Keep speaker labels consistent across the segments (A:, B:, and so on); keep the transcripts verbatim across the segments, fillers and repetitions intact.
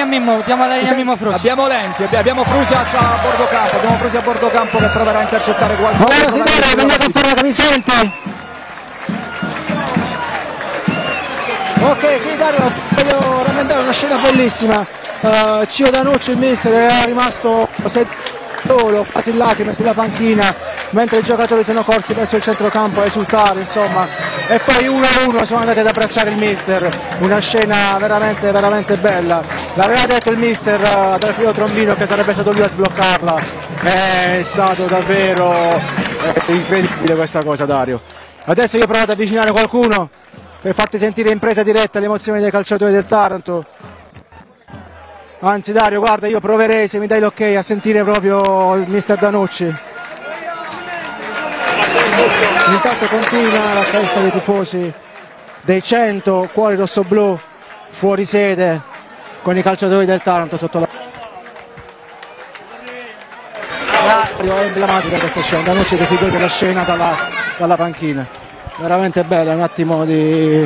A: Mimmo, diamo la linea a Mimmo Frusi.
B: Abbiamo Lenti, abbiamo Frusi a bordo campo, abbiamo Frusi a bordo campo che proverà a intercettare qualcuno.
C: Allora signore, venga a conferma che mi sente. Ok, sì Dario, voglio rammentare una scena bellissima. Uh, Ciro Danucci, il mister, era rimasto solo, quasi in lacrime sulla panchina, mentre i giocatori sono corsi verso il centrocampo a esultare, insomma. E poi uno a uno sono andati ad abbracciare il mister, una scena veramente, veramente bella. L'aveva detto il mister uh, ad Alfredo Trombino che sarebbe stato lui a sbloccarla. È stato davvero eh, incredibile questa cosa, Dario. Adesso io ho provato ad avvicinare qualcuno per farti sentire in presa diretta le emozioni dei calciatori del Taranto. Anzi Dario, guarda, io proverei, se mi dai l'ok, a sentire proprio il mister Danucci. Intanto continua la festa dei tifosi dei cento cuori rossoblù fuori sede con i calciatori del Taranto sotto la... È emblematica questa scena, Danucci che si gode la scena dalla, dalla panchina. Veramente bella, un attimo di,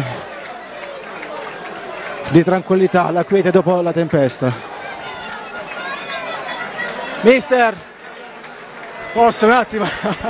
C: di tranquillità, la quiete dopo la tempesta. Mister, posso un attimo?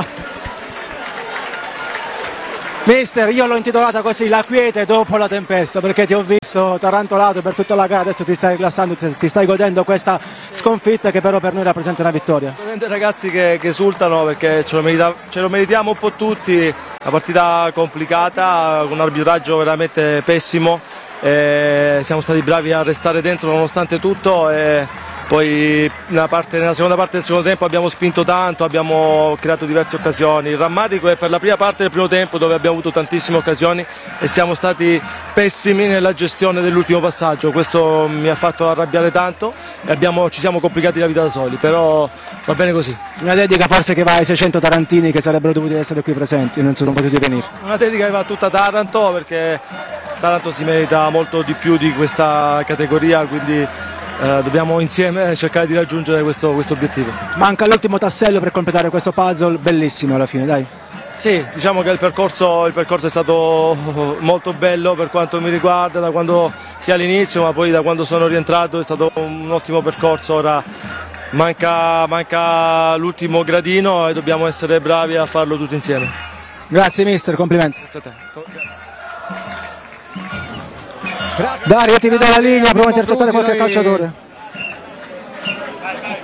C: Mister, io l'ho intitolata così, la quiete dopo la tempesta, perché ti ho visto tarantolato per tutta la gara, adesso ti stai rilassando, ti stai godendo questa sconfitta che però per noi rappresenta una vittoria.
D: Ovviamente ragazzi che, che esultano perché ce lo, merita, ce lo meritiamo un po' tutti, una partita complicata, con un arbitraggio veramente pessimo, e siamo stati bravi a restare dentro nonostante tutto. E poi nella, parte, nella seconda parte del secondo tempo abbiamo spinto tanto, abbiamo creato diverse occasioni. Il rammarico è per la prima parte del primo tempo dove abbiamo avuto tantissime occasioni e siamo stati pessimi nella gestione dell'ultimo passaggio. Questo mi ha fatto arrabbiare tanto e abbiamo, ci siamo complicati la vita da soli, però va bene così.
C: Una dedica forse che va ai seicento tarantini che sarebbero dovuti essere qui presenti e non sono potuti venire.
D: Una dedica che va a tutta Taranto perché Taranto si merita molto di più di questa categoria, quindi Eh, dobbiamo insieme cercare di raggiungere questo, questo obiettivo.
C: Manca l'ultimo tassello per completare questo puzzle bellissimo alla fine, dai.
D: Sì, diciamo che il percorso, il percorso è stato molto bello per quanto mi riguarda, da quando sia all'inizio, ma poi da quando sono rientrato è stato un ottimo percorso. Ora manca, manca l'ultimo gradino e dobbiamo essere bravi a farlo tutti insieme.
C: Grazie mister, complimenti.
D: Grazie a te.
C: Dario, ti ridò la linea, provo a intercettare qualche calciatore.